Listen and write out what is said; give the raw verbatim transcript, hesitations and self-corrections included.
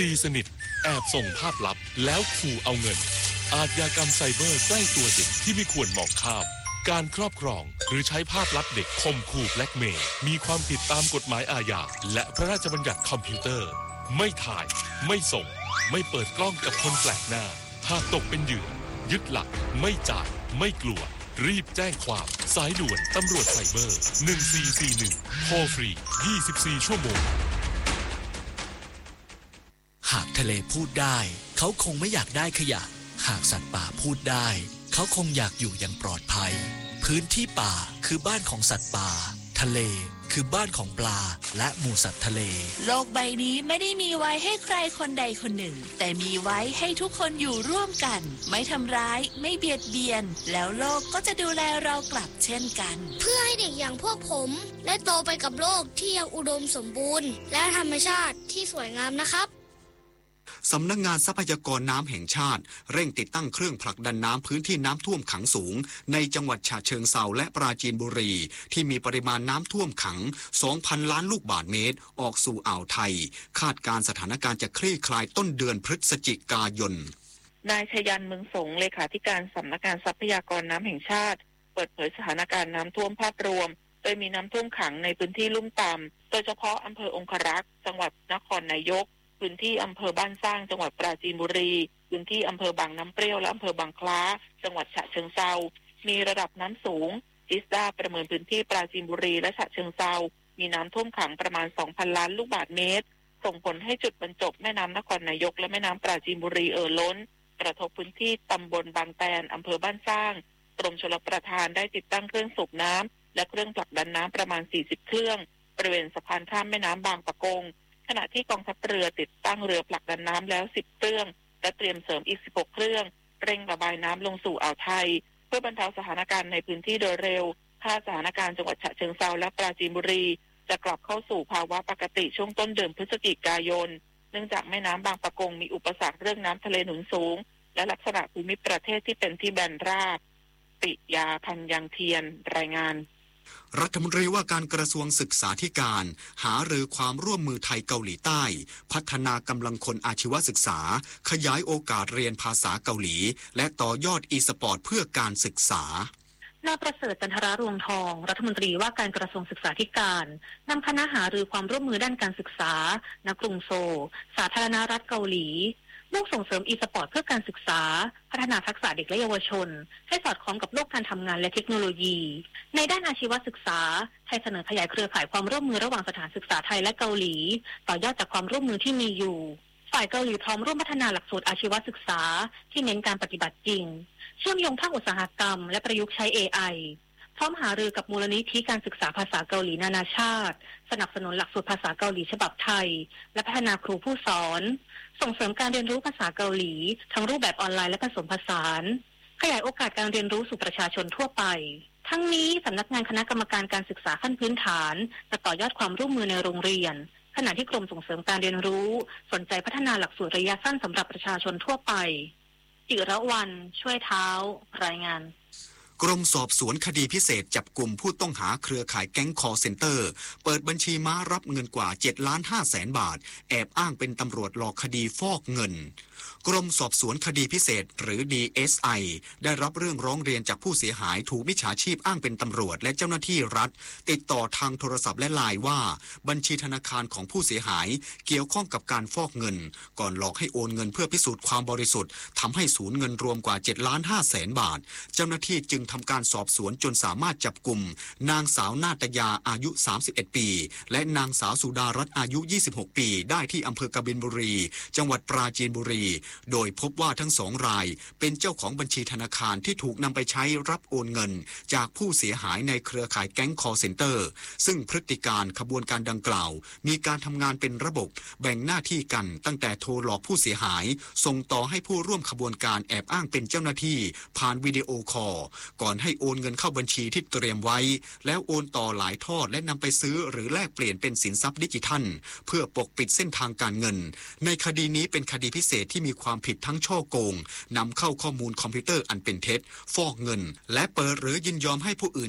ตีสนิทแอบส่งภาพลับแล้วขู่เอาเงินอาชญากรรมไซเบอร์ใกล้ตัวเด็กที่ไม่ควรมองข้ามการครอบครองหรือใช้ภาพลับเด็กข่มขู่แบล็กเมย์มีความผิดตามกฎหมายอาญาและพระราชบัญญัติคอมพิวเตอร์ไม่ถ่ายไม่ส่งไม่เปิดกล้องกับคนแปลกหน้าหากตกเป็นเหยื่อยึดหลักไม่จ่ายไม่กลัวรีบแจ้งความสายด่วนตำรวจไซเบอร์หนึ่งสี่สี่หนึ่งโทรฟรียี่สิบสี่ชั่วโมงหากทะเลพูดได้เขาคงไม่อยากได้ขยะหากสัตว์ป่าพูดได้เขาคงอยากอยู่อย่างปลอดภัยพื้นที่ป่าคือบ้านของสัตว์ป่าทะเลคือบ้านของปลาและหมู่สัตว์ทะเลโลกใบนี้ไม่ได้มีไว้ให้ใครคนใดคนหนึ่งแต่มีไว้ให้ทุกคนอยู่ร่วมกันไม่ทำร้ายไม่เบียดเบียนแล้วโลกก็จะดูแลเรากลับเช่นกันเพื่อให้เด็กอย่างพวกผมได้โตไปกับโลกที่ยังอุดมสมบูรณ์และธรรมชาติที่สวยงามนะครับสำนักงานทรัพยากรน้ำแห่งชาติเร่งติดตั้งเครื่องผลักดันน้ำพื้นที่น้ำท่วมขังสูงในจังหวัดฉะเชิงเทราและปราจีนบุรีที่มีปริมาณน้ำท่วมขัง สองพัน ล้านลูกบาศก์เมตรออกสู่อ่าวไทยคาดการสถานการณ์จะคลี่คลายต้นเดือนพฤศจิกายนนายชยันเมืองสงเลขาธิการสำนักงานทรัพยากรน้ำแห่งชาติเปิดเผยสถานการณ์น้ำท่วมภาพรวมโดยมีน้ำท่วมขังในพื้นที่ลุ่มต่ำโดยเฉพาะอำเภอองครักษ์จังหวัดนครนายกพื้นที่อำเภอบ้านสร้างจังหวัดปราจีนบุรีพื้นที่อำเภอบางน้ำเปรี้ยวและอำเภอบางคล้าจังหวัดฉะเชิงเทรามีระดับน้ำสูงจิสดาประเมินพื้นที่ปราจีนบุรีและฉะเชิงเทรามีน้ำท่วมขังประมาณ สองพัน ล้านลูกบาศก์เมตรส่งผลให้จุดบรรจบแม่น้ำนครนายกและแม่น้ำปราจีนบุรีเอ่อล้นกระทบพื้นที่ตำบลบางแตนอำเภอบ้านสร้างกรมชลประทานได้ติดตั้งเครื่องสูบน้ำและเครื่องผลักดันน้ำประมาณสี่สิบเครื่องบริเวณสะพานข้ามแม่น้ำบางปะกงขณะที่กองทัพเรือติดตั้งเรือผลักดันน้ำแล้วสิบเครื่องและเตรียมเสริมอีกสิบหกเครื่องเร่งระบายน้ำลงสู่อ่าวไทยเพื่อบรรเทาสถานการณ์ในพื้นที่โดยเร็วคาดสถานการณ์จังหวัดฉะเชิงเทราและปราจีนบุรีจะกลับเข้าสู่ภาวะปกติช่วงต้นเดือนพฤศจิกายนเนื่องจากแม่น้ำบางปะกงมีอุปสรรคเรื่องน้ำทะเลหนุนสูงและลักษณะภูมิประเทศที่เป็นที่แบนราบปิยาพันยังเทียนรายงานรัฐมนตรีว่าการกระทรวงศึกษาธิการหารือความร่วมมือไทยเกาหลีใต้พัฒนากำลังคนอาชีวศึกษาขยายโอกาสเรียนภาษาเกาหลีและต่อยอดอีสปอร์ตเพื่อการศึกษานายประเสริฐจันทรารวงทองรัฐมนตรีว่าการกระทรวงศึกษาธิการนำคณะหารือความร่วมมือด้านการศึกษาณกรุงโซลสาธารณรัฐเกาหลีมุ่งส่งเสริมอีสปอร์ตเพื่อการศึกษาพัฒนาทักษะเด็กและเยาวชนให้สอดคล้องกับโลกการทำงานและเทคโนโลยีในด้านอาชีวศึกษาไทยเสนอขยายเครือข่ายความร่วมมือระหว่างสถานศึกษาไทยและเกาหลีต่อยอดจากความร่วมมือที่มีอยู่ฝ่ายเกาหลีพร้อมร่วมพัฒนาหลักสูตรอาชีวศึกษาที่เน้นการปฏิบัติจริงเชื่อมโยงภาคอุตสาหกรรมและประยุกต์ใช้ เอ ไอ พร้อมหารือกับมูลนิธิการศึกษาภาษาเกาหลีนานาชาติสนับสนุนหลักสูตรภาษาเกาหลีฉบับไทยและพัฒนาครูผู้สอนส่งเสริมการเรียนรู้ภาษาเกาหลีทั้งรูปแบบออนไลน์และผสมผสานขยายโอกาสการเรียนรู้สู่ประชาชนทั่วไปทั้งนี้สำนักงานคณะกรรมการการศึกษาขั้นพื้นฐานจะต่อยอดความร่วมมือในโรงเรียนขณะที่กรมส่งเสริมการเรียนรู้สนใจพัฒนาหลักสูตรระยะสั้นสำหรับประชาชนทั่วไปจิรวรรณช่วยเท้ารายงานกรมสอบสวนคดีพิเศษจับกลุ่มผู้ต้องหาเครือข่ายแก๊งคอลเซ็นเตอร์เปิดบัญชีม้ารับเงินกว่าเจ็ดล้านห้าแสนบาทแอบอ้างเป็นตำรวจหลอกคดีฟอกเงินกรมสอบสวนคดีพิเศษหรือ ดี เอส ไอ ได้รับเรื่องร้องเรียนจากผู้เสียหายถูกมิจฉาชีพอ้างเป็นตำรวจและเจ้าหน้าที่รัฐติดต่อทางโทรศัพท์และไลน์ว่าบัญชีธนาคารของผู้เสียหายเกี่ยวข้องกับการฟอกเงินก่อนหลอกให้โอนเงินเพื่อพิสูจน์ความบริสุทธิ์ทำให้สูญเงินรวมกว่าเจ็ดล้านห้าแสนบาทเจ้าหน้าที่จึงทำการสอบสวนจนสามารถจับกุมนางสาวนาตยาอายุสามสิบเอ็ดปีและนางสาวสุดารัตน์อายุยี่สิบหกปีได้ที่อำเภอกบินบุรีจังหวัดปราจีนบุรีโดยพบว่าทั้งสองรายเป็นเจ้าของบัญชีธนาคารที่ถูกนำไปใช้รับโอนเงินจากผู้เสียหายในเครือข่ายแก๊งคอลเซ็นเตอร์ซึ่งพฤติการขบวนการดังกล่าวมีการทำงานเป็นระบบแบ่งหน้าที่กันตั้งแต่โทรหลอกผู้เสียหายส่งต่อให้ผู้ร่วมขบวนการแอบอ้างเป็นเจ้าหน้าที่ผ่านวิดีโอคอลก่อนให้โอนเงินเข้าบัญชีที่เตรียมไว้แล้วโอนต่อหลายทอดและนำไปซื้อหรือแลกเปลี่ยนเป็นสินทรัพย์ดิจิทัลเพื่อปกปิดเส้นทางการเงินในคดีนี้เป็นคดีพิเศษที่มีความผิดทั้งช่อโกงนำเข้าข้อมูลคอมพิวเตอร์อันเป็นเท็จฟอกเงินและเปิดหรือยินยอมให้ผู้อื่น